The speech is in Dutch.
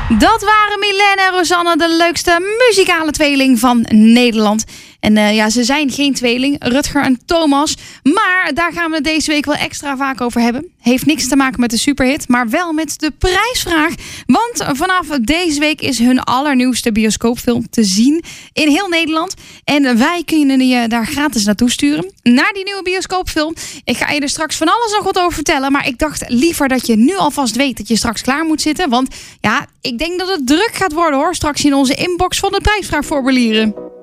Dat waren Milène en Rosanne, de leukste muzikale tweeling van Nederland. En ze zijn geen tweeling, Rutger en Thomas. Maar daar gaan we het deze week wel extra vaak over hebben. Heeft niks te maken met de superhit, maar wel met de prijsvraag. Want vanaf deze week is hun allernieuwste bioscoopfilm te zien in heel Nederland. En wij kunnen je daar gratis naartoe sturen, naar die nieuwe bioscoopfilm. Ik ga je er straks van alles nog wat over vertellen. Maar ik dacht liever dat je nu alvast weet dat je straks klaar moet zitten. Want ja, ik denk dat het druk gaat worden hoor, straks in onze inbox van de prijsvraagformulieren.